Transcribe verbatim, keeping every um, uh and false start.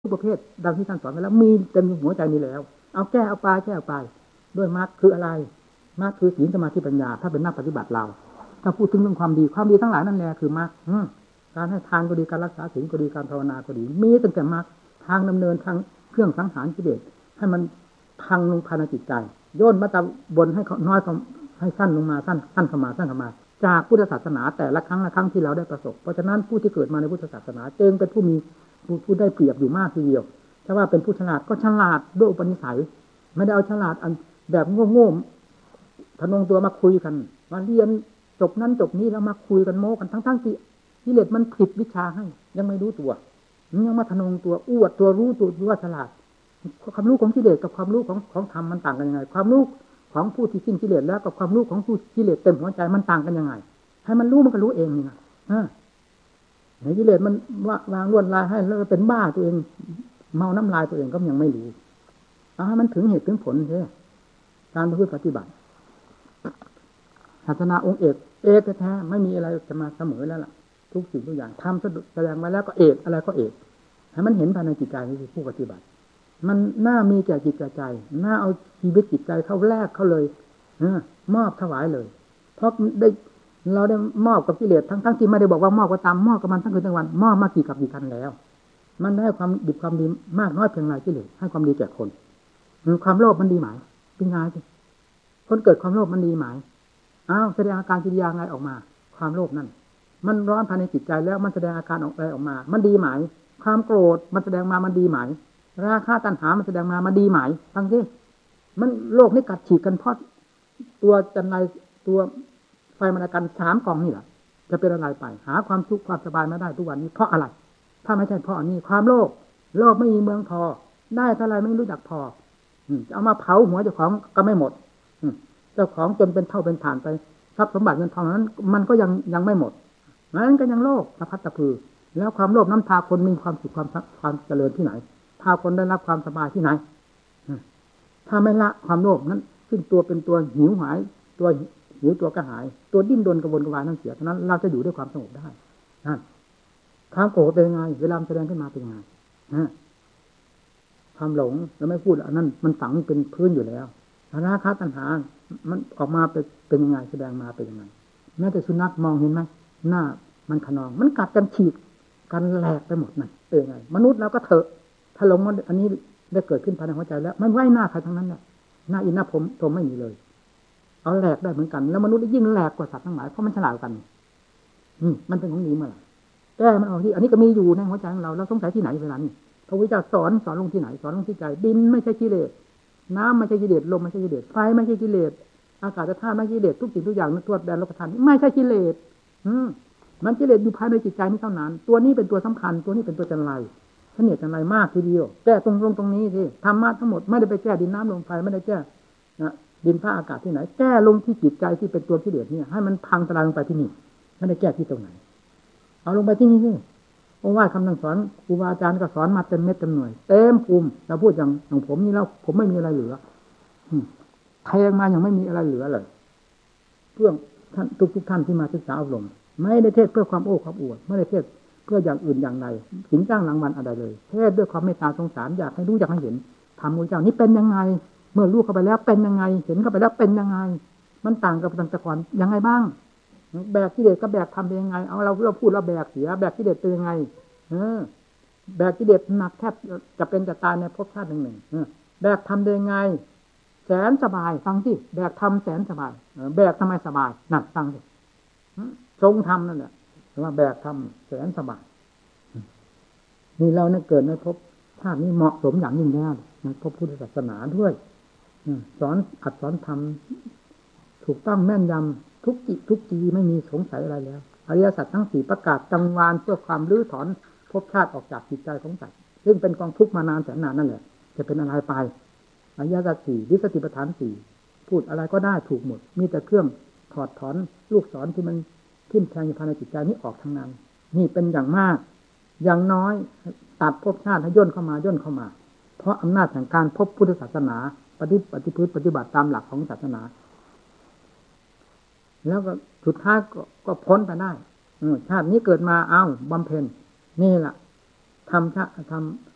ทุกประเภทดังที่ท่านสอนไว้แล้วมีเต็มหัวใจนี้แล้วเอาแก้เอาไปแก้เอาไปด้วยมรรคคืออะไรมรรคคือศีลสมาธิปัญญาถ้าเป็นนักปฏิบัติเราถ้าพูดถึงเรื่องความดีความดีทั้งหลายนั่นแหละคือมรรคการให้ทานก็ดีการรักษาศีลก็ดีการภาวนาก็ดีมีตั้งแต่มรรคทางดำเนินทางเครื่องสังหารกิเลสให้มันพังลงภายในจิตใจย่นมาตะบนให้น้อยให้สั้นลงมาสั้นสั้นเข้ามาสั้นเข้ามาจากพุทธศาสนาแต่ละครั้งละครั้งที่เราได้ประสบเพราะฉะนั้นผู้ที่เกิดมาในพุทธศาสนาจึงเป็นผู้มีผู้ได้เปรียบอยู่มากทีเดียวถ้าว่าเป็นผู้ฉลาดก็ฉลาดด้วยอุปนิสัยไม่ได้เอาฉลาดอันแบบโง่ๆทะนงตัวมาคุยกันมาเรียนจบนั้นจบนี้แล้วมาคุยกันโม้กันทั้งๆที่กิเลสมันผิดวิชาให้ยังไม่รู้ตัวยังมาทะนงตัวอวดตัวรู้ตัวว่าฉลาดความรู้ของกิเลสกับความรู้ของของธรรมมันต่างกันยังไงความรู้ของผู้ที่สิ้นกิเลสแล้วกับความรู้ของผู้กิเลสเต็มหัวใจมันต่างกันยังไงให้มันรู้มันก็รู้เองนี่นะในกิเลสมันวางล้วนลายให้แล้วเป็นบ้าตัวเองเมาน้ำลายตัวเองก็ยังไม่รู้เอาให้มันถึงเหตุถึงผลใช่การพูดปฏิบัติศาสนาองค์เอกเอกแท้ๆไม่มีอะไรจะมาเสมอแล้วล่ะทุกสิ่งทุกอย่างทำแสดงมาแล้วก็เอกอะไรก็เอกให้มันเห็นภายในจิตใจนี่คือผู้ปฏิบัติมันน่ามีแก่จิตแก่ใจน่าเอาชีวิตจิตใจเข้าแลกเข้าเลยเออมอบถวายเลยเพราะได้เราได้มอบกับกิเลสทั้งทั้งที่ไม่ได้บอกว่ามอบก็ตามมอบกับมันทั้งคืนทั้งวันมอบมากี่กับกี่คันแล้วมันได้ความดีความดีมากน้อยเพียงไรกิเลสให้ความดีแก่คนความโลภมันดีไหมเป็นไงสิคนเกิดความโลภมันดีไหมอ้าวแสดงอาการกิริยาไงออกมาความโลภนั่นมันร้อนภายในจิตใจแล้วมันแสดงอาการออกอะไรออกมามันดีไหมความโกรธมันแสดงมามันดีไหมราคะตัณหามันแสดงมามันดีไหมฟังสิมันโลกนี้กัดฉีกกันเพราะตัวจันไรตัวไฟมันกันสามกองนี่แหละจะเป็นอะไรไปหาความสุขความสบายไม่ได้ทุกวันนี้เพราะอะไรถ้าไม่ใช่เพราะอันนี้ความโลภโลภไม่มีเมืองพอได้เท่าไรไม่รู้จักพอจะเอามาเผาหัวเจ้าของก็ไม่หมดเจ้าของจนเป็นเท่าเป็นฐานไปทรัพย์สมบัติเงินทองนั้นมันก็ยังยังไม่หมดมันก็ยังโลภสะพัดสะพือแล้วความโลภนั้นพาคนมีความสุขความความเจริญที่ไหนพาคนได้รับความสบายที่ไหนถ้าไม่ละความโลภนั้นซึ่งตัวเป็นตัวหิวหายตัวหิวตัวกระหายตัวดิ้นรนกระวนกระวายนั่นเสียฉะนั้นเราจะอยู่ด้วยความสงบได้นั่นความโกรธเป็นยังไงเวลาแสดงขึ้นมาเป็นยังไงความหลงเราไม่พูดอันนั้นมันฝังเป็นพื้นอยู่แล้วราคะตัณหามันออกมาเป็นเป็นยังไงแสดงมาเป็นยังไงแม้แต่สุนัขมองเห็นไหมหน้ามันขนองมันกัดกันฉีกกันแหลกไปหมดนั่นเป็นยังไงมนุษย์เราก็เถอะถ้าหลงอันนี้ได้เกิดขึ้นภายในหัวใจแล้วมันไว้หน้าใครทั้งนั้นแหละหน้าอินหน้าผมตัวไม่มีเลยเอาแหลกได้เหมือนกันแล้วมนุษย์ยิ่งแหลกกว่าสัตว์ทั้งหลายเพราะมันฉลาดกันอืมมันเป็นของดีเมื่อไหร่แก้มันออกที่อันนี้ก็มีอยู่ในหัวใจของเราเราสงสัยที่ไหนเวลานี้พระพุทธเจ้าสอนสอนลงที่ไหนสอนลงที่ใจดินไม่ใช่กิเลสน้ำไม่ใช่กิเลสลมไม่ใช่กิเลสไฟไม่ใช่กิเลสอากาศธาตุไม่ใช่กิเลสทุกสิ่งทุกอย่างในทั่วแดนโลกธาตุไม่ใช่กิเลสอืมมันกิเลสอยู่ภายในจิตใจนี้เท่านั้นตัวนี้เป็นตัวสำคัญตัวนี้เป็นตัวจันไรเสนียดจันไรมากทีเดียวแก้ตรงตรงตรงนี้สิธรรมะทั้งหมดไม่ได้ไปแก้ดินน้ำลมไฟไม่ได้แก้นะดินฟ้าอากาศที่ไหนแก้ลงที่จิตใจที่เป็นตัวกิเลสเนี่ยให้มันพังทลายลงไปที่นี่ไม่ได้แก้ที่ตรงไหนเอาลงไปที่นี่สิเพราะว่าคำสั่งสอนครูบาอาจารย์ก็สอนมาเต็มเม็ดเต็มหน่วยเต็มภูมิเราพูดอย่างอย่างผมนี่แล้วผมไม่มีอะไรเหลือแทงมาอย่างไม่มีอะไรเหลือเลยเพื่อท่านทุกทุกท่านที่มาศึกษาอบรมไม่ได้เทศเพื่อความโอ้ความอวดไม่ได้เทศเพื่ออย่างอื่นอย่างใดสินจ้างรางวัลอะไรเลยเทศด้วยความเมตตาสงสารอยากให้รู้อยากให้เห็นธรรมของเจ้านี่เป็นยังไงเมื่อรู้เข้าไปแล้วเป็นยังไงเห็นเข้าไปแล้วเป็นยังไงมันต่างกับตั้งแต่ก่อนยังไงบ้างแบกกิเลสกับแบกธรรมเป็นยังไงเอาเราเราพูดแล้วแบกเสียแบกกิเลสเป็นยังไงเออแบกกิเลสหนักแทบจะเป็นจะตายในภพชาติหนึ่งหนึ่งแบกธรรมเป็นยังไงแสนสบายฟังสิแบกธรรมแสนสบายแบกทำไมสบายนั่นฟังสิทรงธรรมนั่นแหละว่าแบกธรรมแสนสบายนี่เราเนี่ยเกิดในภพชาตินี้เหมาะสมอย่างยิ่งแล้วในพระพุทธศาสนาด้วยสอนอัดสอนธรรมถูกต้องแม่นยำทุกจิตทุกจีไม่มีสงสัยอะไรแล้วอริยสัจทั้งสี่ประกาศกังวานเพื่อความรื้อถอนภพชาติออกจากจิตใจของสัตว์ซึ่งเป็นกองทุกข์มานานแสนนานนั่นแหละจะเป็นอะไรไปอริยสัจสี่วิสติปัฏฐานสี่พูดอะไรก็ได้ถูกหมดมีแต่เครื่องถอดถอนลูกศรที่มันทิ่มแทงอยู่ภายในจิตใจนี้ออกทั้งนั้นนี่เป็นอย่างมากอย่างน้อยตัดภพชาติให้ย่นเข้ามาย่นเข้ามาเพราะอำนาจแห่งการพบพุทธศาสนาปฏิปฏิพฤติปฏิบัติตามหลักของศาสนาแล้วก็สุดท้ายก็ก็พ้นไปได้ชาตินี้เกิดมาเอ้าบำเพ็ญนี่แหละทำชาท